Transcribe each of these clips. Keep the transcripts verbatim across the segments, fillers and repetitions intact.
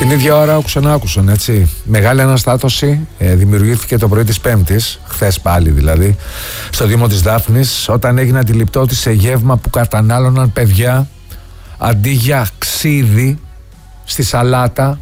Την ίδια ώρα άκουσαν, άκουσαν έτσι. Μεγάλη αναστάτωση ε, δημιουργήθηκε το πρωί της Πέμπτης, χθες πάλι δηλαδή, στο Δήμο της Δάφνης, όταν έγινε αντιληπτό ότι σε γεύμα που κατανάλωναν παιδιά, αντί για ξύδι στη σαλάτα,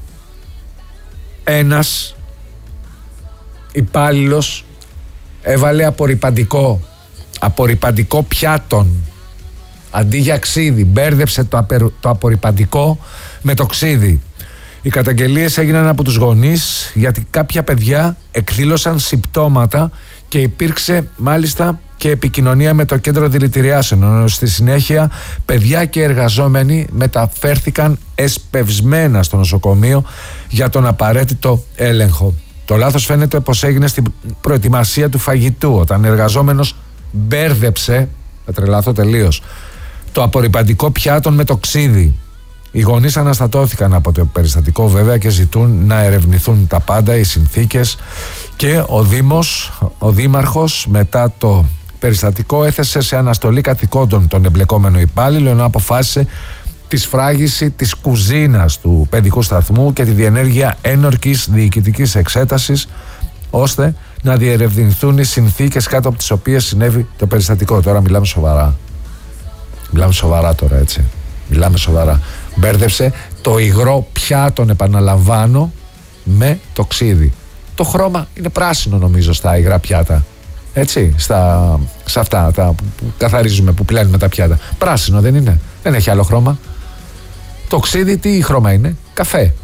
ένας υπάλληλος έβαλε απορρυπαντικό, απορρυπαντικό πιάτον. Αντί για ξύδι, μπέρδεψε το, απε, το απορρυπαντικό με το ξύδι. Οι καταγγελίες έγιναν από τους γονείς, γιατί κάποια παιδιά εκδήλωσαν συμπτώματα και υπήρξε μάλιστα και επικοινωνία με το κέντρο δηλητηριάσεων. Στη συνέχεια παιδιά και εργαζόμενοι μεταφέρθηκαν εσπευσμένα στο νοσοκομείο για τον απαραίτητο έλεγχο. Το λάθος φαίνεται πως έγινε στην προετοιμασία του φαγητού, όταν εργαζόμενος μπέρδεψε, θα τρελαθώ τελείως, το απορρυπαντικό πιάτον με το ξύδι. Οι γονείς αναστατώθηκαν από το περιστατικό βέβαια και ζητούν να ερευνηθούν τα πάντα, οι συνθήκες, και ο Δήμος, ο Δήμαρχος μετά το περιστατικό έθεσε σε αναστολή καθηκόντων τον εμπλεκόμενο υπάλληλο, ενώ αποφάσισε τη σφράγιση της κουζίνας του παιδικού σταθμού και τη διενέργεια ένορκης διοικητικής εξέτασης, ώστε να διερευνηθούν οι συνθήκες κάτω από τις οποίες συνέβη το περιστατικό. Τώρα μιλάμε σοβαρά. Μιλάμε σοβαρά τώρα, έτσι. Μιλάμε σοβαρά. Μπέρδεψε το υγρό πιάτον, επαναλαμβάνω, με το ξύδι. Το χρώμα είναι πράσινο νομίζω στα υγρά πιάτα. Έτσι, στα, σε αυτά τα που, που καθαρίζουμε, που πλένουμε τα πιάτα. Πράσινο δεν είναι. Δεν έχει άλλο χρώμα. Το ξύδι τι χρώμα είναι? Καφέ.